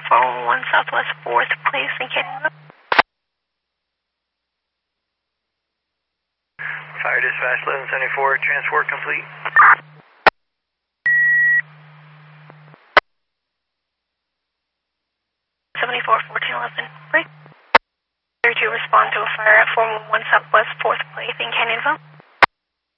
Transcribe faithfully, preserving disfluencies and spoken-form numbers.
four one one Southwest fourth Place in Canyonville. Fire dispatch eleven seventy-four, transport complete. seventy-four fourteen eleven, break. thirty-two respond to a fire at four one one Southwest fourth Place in Canyonville.